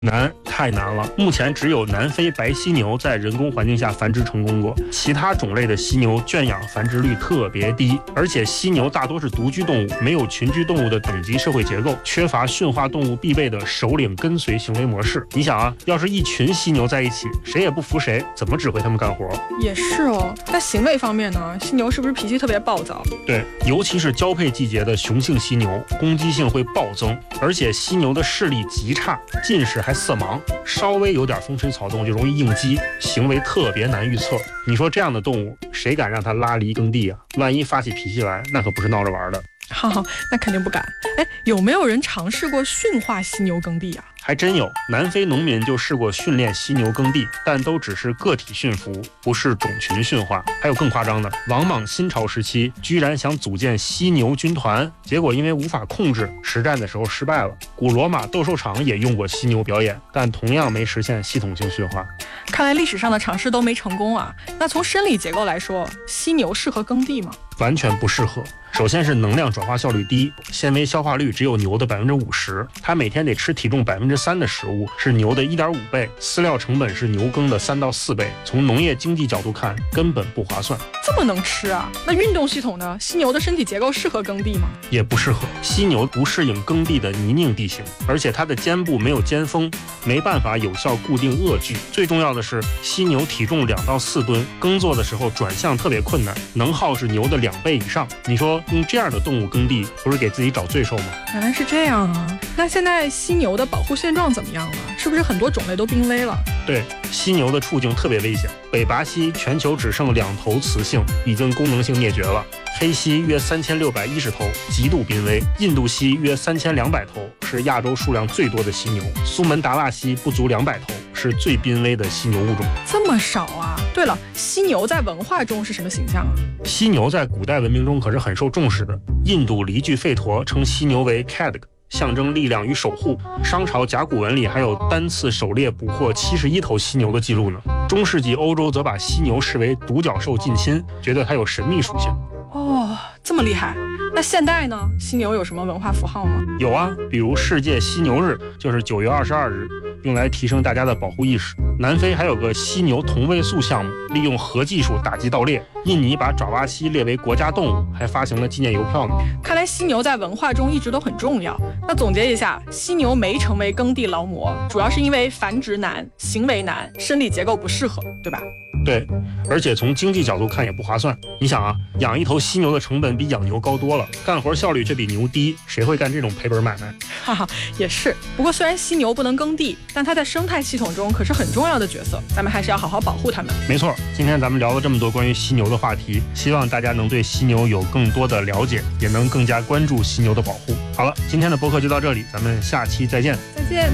难，太难了。目前只有南非白犀牛在人工环境下繁殖成功过，其他种类的犀牛圈养繁殖率特别低，而且犀牛大多是独居动物，没有群居动物的等级社会结构，缺乏驯化动物必备的首领跟随行为模式。你想啊，要是一群犀牛在一起，谁也不服谁，怎么指挥他们干活？ 也是哦。那行为方面呢？犀牛是不是脾气特别暴躁？ 对，尤其是交配季节的雄性犀牛，攻击性会暴增，而且犀牛的视力极差，近视还色盲，稍微有点风吹草动就容易应激，行为特别难预测。你说这样的动物，谁敢让它拉犁耕地啊？万一发起脾气来，那可不是闹着玩的。 那肯定不敢。有没有人尝试过驯化犀牛耕地啊？ 还真有，南非农民就试过训练犀牛耕地，但都只是个体驯服，不是种群驯化。还有更夸张的，王莽新朝时期居然想组建犀牛军团，结果因为无法控制，实战的时候失败了。古罗马斗兽场也用过犀牛表演，但同样没实现系统性驯化。 看来历史上的尝试都没成功啊。那从生理结构来说，犀牛适合耕地吗？ 完全不适合。首先是能量转化效率低，纤维消化率只有牛的50%，它每天得吃体重3%的食物，是牛的1.5倍，饲料成本是牛耕的3到4倍。从农业经济角度看，根本不划算。 这么能吃啊？那运动系统呢？犀牛的身体结构适合耕地吗？ 也不适合。犀牛不适应耕地的泥泞地形，而且它的肩部没有肩峰，没办法有效固定轭距。最重要的是，犀牛体重2到4吨，耕作的时候转向特别困难，能耗是牛的2倍以上。你说用这样的动物耕地，不是给自己找罪受吗？ 原来是这样啊！那现在犀牛的保护现状怎么样了？是不是很多种类都濒危了？ 对，犀牛的处境特别危险。北拔犀全球只剩2头雌性，已经功能性灭绝了。黑犀约3610头，极度濒危。印度犀约3200头，是亚洲数量最多的犀牛。苏门答腊犀不足200头，是最濒危的犀牛物种。 这么少啊！对了，犀牛在文化中是什么形象啊？ 犀牛在古代文明中可是很受重视的。印度离句吠陀称犀牛为 Khadg， 象征力量与守护。商朝甲骨文里还有单次狩猎捕获71头犀牛的记录呢。中世纪欧洲则把犀牛视为独角兽近亲，觉得它有神秘属性。 这么厉害。那现代呢？犀牛有什么文化符号吗？ 有啊，比如世界犀牛日就是9月22日，用来提升大家的保护意识。南非还有个犀牛同位素项目，利用核技术打击盗猎。印尼把爪哇犀列为国家动物，还发行了纪念邮票呢。 看来犀牛在文化中一直都很重要。那总结一下，犀牛没成为耕地劳模，主要是因为繁殖难、行为难、生理结构不适合，对吧？ 对，而且从经济角度看也不划算。你想啊，养一头犀牛的成本比养牛高多了，干活效率却比牛低，谁会干这种赔本买卖？ 也是。不过虽然犀牛不能耕地，但它在生态系统中可是很重要的角色，咱们还是要好好保护它们。 没错，今天咱们聊了这么多关于犀牛的话题，希望大家能对犀牛有更多的了解，也能更加关注犀牛的保护。好了，今天的播客就到这里，咱们下期再见。 再见。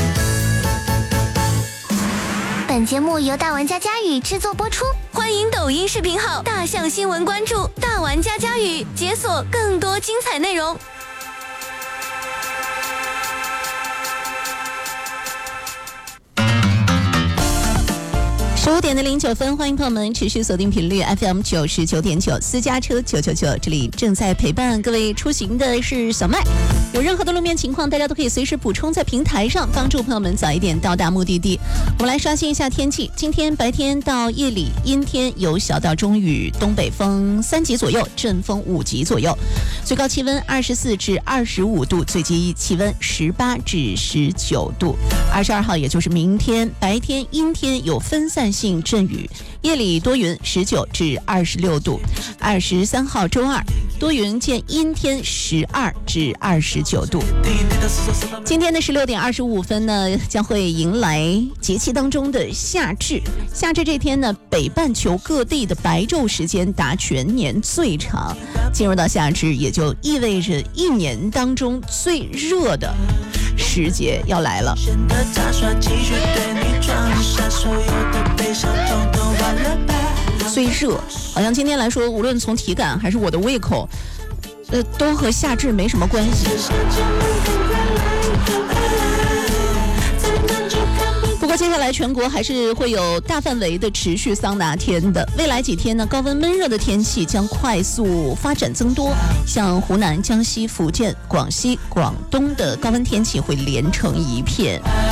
本节目由大玩家佳宇制作播出，欢迎抖音视频号大象新闻关注大玩家佳宇，解锁更多精彩内容。 15点的09分，欢迎朋友们持续锁定频率 FM 99.9私家车999，这里正在陪伴各位出行的是小麦。有任何的路面情况，大家都可以随时补充在平台上，帮助朋友们早一点到达目的地。我们来刷新一下天气，今天白天到夜里阴天，有小到中雨，东北风3级左右，阵风5级左右，最高气温24至25度，最低气温18至19度。22号也就是明天，白天阴天，有分散性阵雨，夜里多云，19至26度。23号周二多云见阴天，12至29度。今天的16点25分呢，将会迎来节气当中的夏至。夏至这天呢，北半球各地的白昼时间达全年最长。进入到夏至，也就意味着一年当中最热的时节要来了。最热，好像今天来说，无论从体感还是我的胃口，都和夏至没什么关系。不过接下来全国还是会有大范围的持续桑拿天的。未来几天呢，高温闷热的天气将快速发展增多，像湖南、江西、福建、广西、广东的高温天气会连成一片。